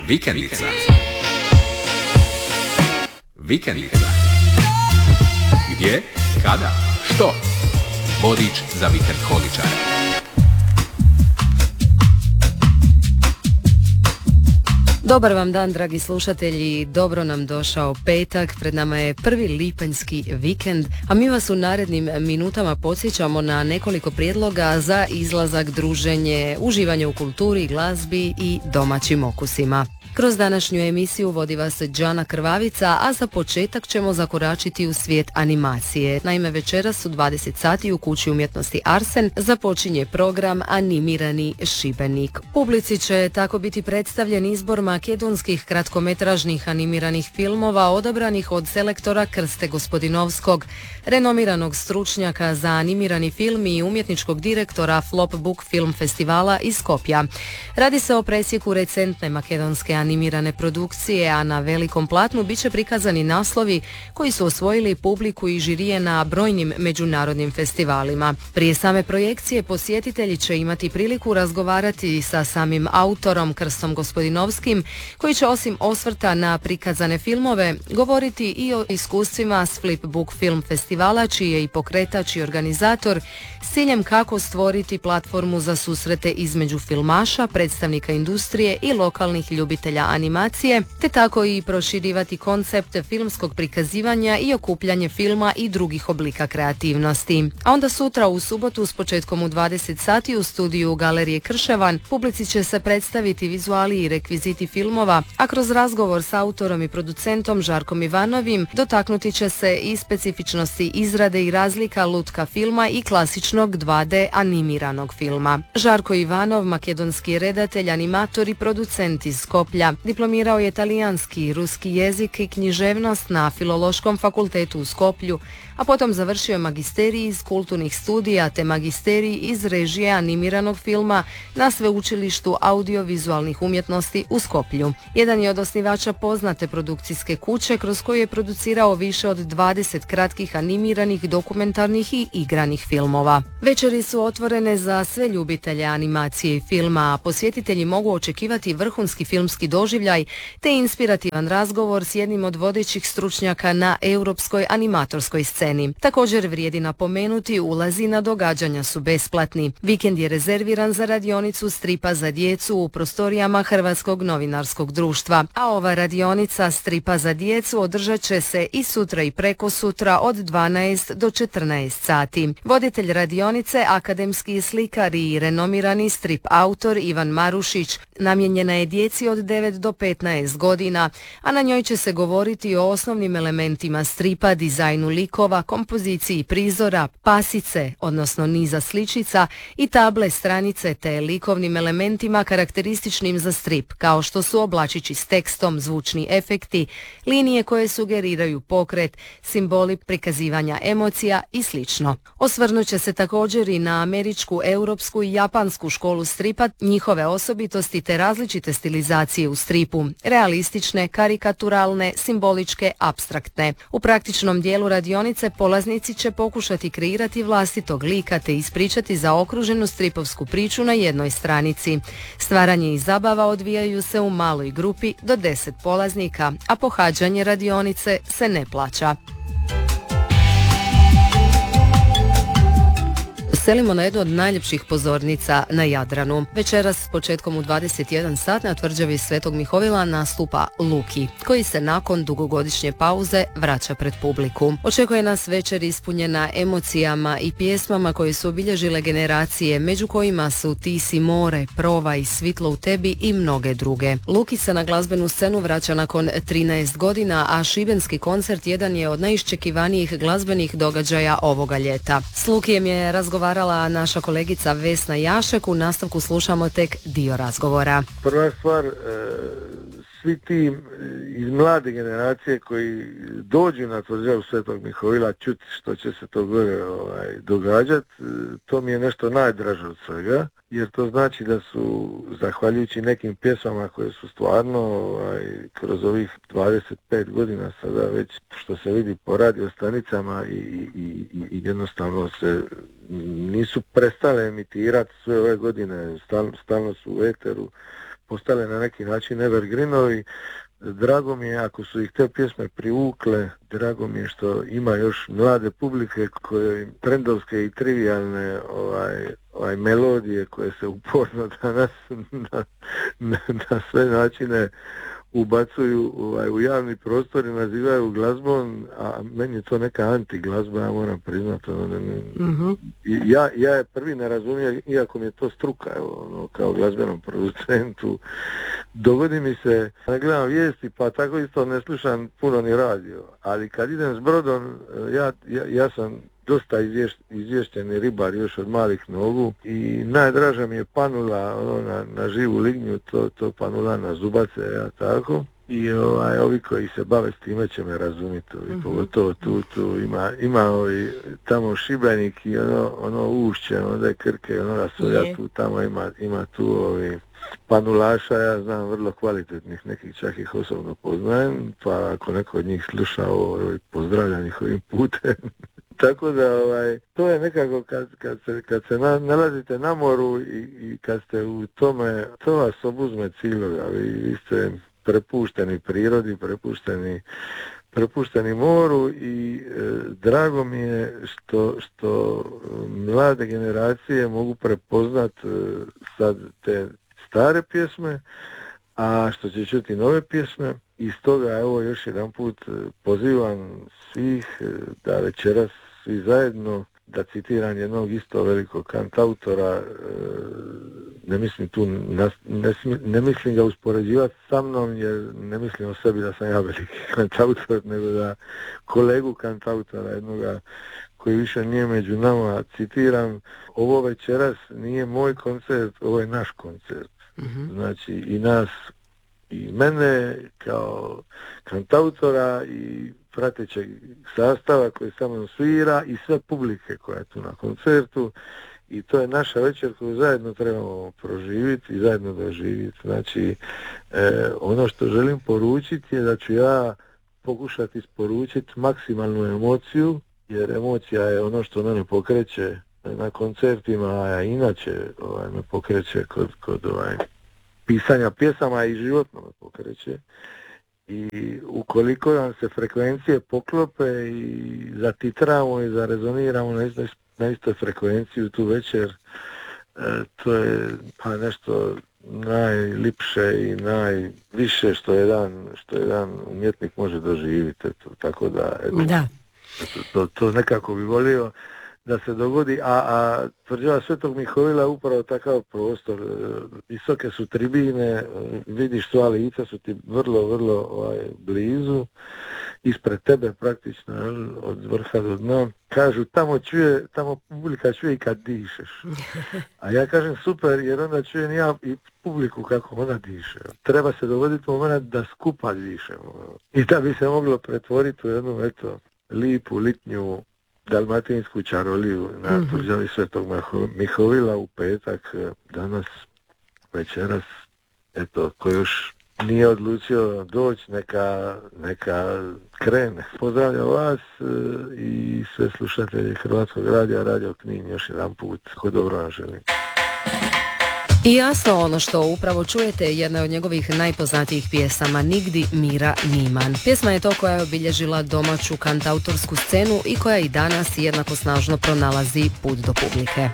Vikendica. Vikendica. Gdje? Kada? Što? Vodič za vikend holičare. Dobar vam dan, dragi slušatelji, dobro nam došao petak, pred nama je prvi lipanjski vikend, a mi vas u narednim minutama podsjećamo na nekoliko prijedloga za izlazak, druženje, uživanje u kulturi, glazbi i domaćim okusima. Kroz današnju emisiju vodi vas Đana Krvavica, a za početak ćemo zakoračiti u svijet animacije. Naime, večeras u 20 sati u Kući umjetnosti Arsen započinje program Animirani Šibenik. Publici će tako biti predstavljen izbor makedonskih kratkometražnih animiranih filmova odabranih od selektora Krste Gospodinovskog, renomiranog stručnjaka za animirani film i umjetničkog direktora Flop Book Film Festivala iz Skopja. Radi se o presjeku recentne makedonske animirane produkcije, a na velikom platnu bit će prikazani naslovi koji su osvojili publiku i žirije na brojnim međunarodnim festivalima. Prije same projekcije posjetitelji će imati priliku razgovarati sa samim autorom Krstom Gospodinovskim, koji će osim osvrta na prikazane filmove govoriti i o iskustvima s Flip Book Film Festivala, čiji je i pokretač i organizator, s ciljem kako stvoriti platformu za susrete između filmaša, predstavnika industrije i lokalnih ljubitelja animacije, te tako i proširivati koncept filmskog prikazivanja i okupljanje filma i drugih oblika kreativnosti. A onda sutra u subotu s početkom u 20 sati u studiju Galerije Krševan publici će se predstaviti vizuali i rekviziti filmova, a kroz razgovor s autorom i producentom Žarkom Ivanovim dotaknuti će se i specifičnosti izrade i razlika lutka filma i klasičnog 2D animiranog filma. Žarko Ivanov, makedonski redatelj, animator i producent iz Skoplja, diplomirao je talijanski i ruski jezik i književnost na Filološkom fakultetu u Skoplju, a potom završio magisterij iz kulturnih studija te magisterij iz režije animiranog filma na Sveučilištu audiovizualnih umjetnosti u Skoplju. Jedan je od osnivača poznate produkcijske kuće kroz koju je producirao više od 20 kratkih animiranih, dokumentarnih i igranih filmova. Večeri su otvorene za sve ljubitelje animacije i filma, a posjetitelji mogu očekivati vrhunski filmski doživljaj te inspirativan razgovor s jednim od vodećih stručnjaka na europskoj animatorskoj sceni. Također vrijedi napomenuti, ulazi na događanja su besplatni. Vikend je rezerviran za radionicu stripa za djecu u prostorijama Hrvatskog novinarskog društva, a ova radionica stripa za djecu održat će se i sutra i prekosutra od 12 do 14 sati. Voditelj radionice, akademski slikar i renomirani strip autor Ivan Marušić, namijenjena je djeci od 9 do 15 godina, a na njoj će se govoriti o osnovnim elementima stripa, dizajnu likova, kompoziciji prizora, pasice, odnosno niza sličica i table stranice te likovnim elementima karakterističnim za strip, kao što su oblačići s tekstom, zvučni efekti, linije koje sugeriraju pokret, simboli prikazivanja emocija i slično. Osvrnut će se također i na američku, europsku i japansku školu stripa, njihove osobitosti te različite stilizacije u stripu, realistične, karikaturalne, simboličke, apstraktne. U praktičnom dijelu radionice polaznici će pokušati kreirati vlastitog lika te ispričati zaokruženu stripovsku priču na jednoj stranici. Stvaranje i zabava odvijaju se u maloj grupi do 10 polaznika, a pohađanje radionice se ne plaća. Selimo na jednu od najljepših pozornica na Jadranu. Večeras s početkom u 21 sat na tvrđavi Svetog Mihovila nastupa Luki, koji se nakon dugogodišnje pauze vraća pred publiku. Očekuje nas večer ispunjena emocijama i pjesmama koje su obilježile generacije, među kojima su Ti si more, Prova i Svitlo u tebi i mnoge druge. Luki se na glazbenu scenu vraća nakon 13 godina, a šibenski koncert jedan je od najiščekivanijih glazbenih događaja ovoga ljeta. S Lukijem je razgovarala naša kolegica Vesna Jašek, u nastavku slušamo tek dio razgovora. Prva stvar, svi ti iz mlade generacije koji dođu na tvrđavu Svetog Mihovila čuti što će se to gore događati, to mi je nešto najdraže od svega, jer to znači da su, zahvaljujući nekim pjesmama koje su stvarno kroz ovih 25 godina sada već, što se vidi po radio stanicama i jednostavno se nisu prestale emitirati sve ove godine, stalno su u eteru, postale na neki način evergreenovi. Drago mi je ako su ih te pjesme privukle, drago mi je što ima još mlade publike koje trendovske i trivialne melodije koje se uporno danas na sve načine ubacuju u javni prostor i nazivaju glazbom, a meni je to neka anti-glazba, ja moram priznati. Ja je prvi ne razumijem, iako mi je to struka, kao glazbenom producentu. Dogodi mi se, ne gledam vijesti, pa tako isto ne slušam puno ni radio, ali kad idem s brodom, ja sam dosta izvješteni ribar još od malih nogu i najdraža mi je panula na živu lignju, to panula na zubace, ja tako. I ovi koji se bave s time će me razumjeti, pogotovo tu ima tamo Šibenik i ono Ušće, onda je Krke, ono Rasolja, tu tamo ima tu panulaša, ja znam vrlo kvalitetnih, nekih čak ih osobno poznajem, pa ako neko od njih sluša pozdravljam ih ovim putem. Tako da to je nekako kad se nalazite na moru i kad ste u tome, to vas obuzme ciljeva, vi ste prepušteni prirodi, prepušteni moru i drago mi je što mlade generacije mogu prepoznat sad te stare pjesme, a što će čuti nove pjesme. I stoga evo još jedan put pozivam svih da večeras svi zajedno, da citiram jednog isto velikog kantautora, ne mislim ga uspoređivati sa mnom, jer ne mislim o sebi da sam ja veliki kantautor, nego da kolegu kantautora jednoga koji više nije među nama, citiram, ovo večeras nije moj koncert, ovo je naš koncert. Znači i nas, i mene kao kantautora i pratećeg sastava koji sa mnom svira i sve publike koja je tu na koncertu, i to je naša večer koju zajedno trebamo proživjeti i zajedno doživjeti. Znači ono što želim poručiti je da ću ja pokušati isporučiti maksimalnu emociju, jer emocija je ono što mene pokreće na koncertima, a inače me pokreće kod pisanja pjesama i životno me pokreće. I ukoliko nam se frekvencije poklope i zatitramo i zarezoniramo na istoj frekvenciji tu večer, to je nešto najlipše i najviše što jedan umjetnik može doživjeti. Tako da, to nekako bi volio da se dogodi, a tvrđava Svetog Mihovila je upravo takav prostor. Visoke su tribine, vidiš sva lica su ti vrlo, vrlo blizu, ispred tebe praktično, od vrha do dna. Kažu, tamo publika čuje i kad dišeš. A ja kažem super, jer onda čujem ja i publiku kako ona diše. Treba se dogoditi moment da skupa dišemo. I da bi se moglo pretvoriti u jednu, lipu, litnju, dalmatinsku čaroliju na tvrđavi Svetog Mihovila u petak, danas, večeras. Ko još nije odlučio doći, neka krene. Pozdravljam vas i sve slušatelje Hrvatskog radija, Radio Knin, još jedan put. Ko dobro vam želim. I jasno, ono što upravo čujete je jedna od njegovih najpoznatijih pjesama, Nigdi Mira Niman. Pjesma je to koja je obilježila domaću kantautorsku scenu i koja i danas jednako snažno pronalazi put do publike.